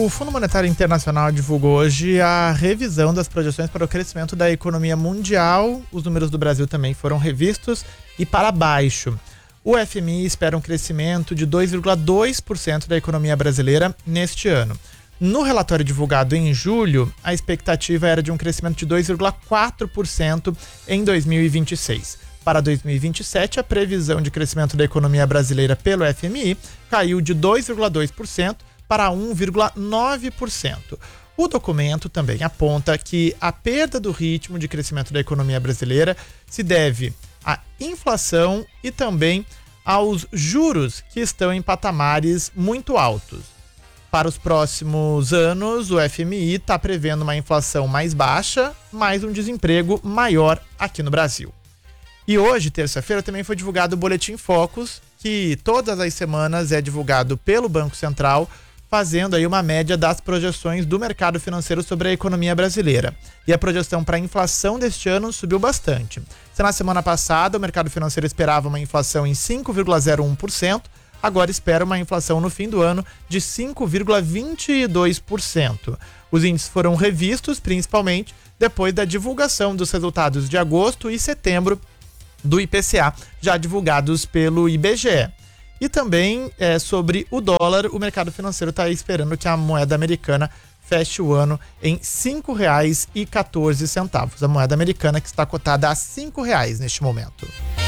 O Fundo Monetário Internacional divulgou hoje a revisão das projeções para o crescimento da economia mundial. Os números do Brasil também foram revistos e para baixo. O FMI espera um crescimento de 2,2% da economia brasileira neste ano. No relatório divulgado em julho, a expectativa era de um crescimento de 2,4% em 2026. Para 2027, a previsão de crescimento da economia brasileira pelo FMI caiu de 2,2% para 1,9%. O documento também aponta que a perda do ritmo de crescimento da economia brasileira se deve à inflação e também aos juros que estão em patamares muito altos. Para os próximos anos, o FMI está prevendo uma inflação mais baixa, mas um desemprego maior aqui no Brasil. E hoje, terça-feira, também foi divulgado o Boletim Focus, que todas as semanas é divulgado pelo Banco Central, fazendo aí uma média das projeções do mercado financeiro sobre a economia brasileira. E a projeção para a inflação deste ano subiu bastante. Se na semana passada o mercado financeiro esperava uma inflação em 5,01%, agora espera uma inflação no fim do ano de 5,22%. Os índices foram revistos principalmente depois da divulgação dos resultados de agosto e setembro do IPCA, já divulgados pelo IBGE. E também sobre o dólar, o mercado financeiro está esperando que a moeda americana feche o ano em R$ 5,14. A moeda americana que está cotada a R$ 5 neste momento.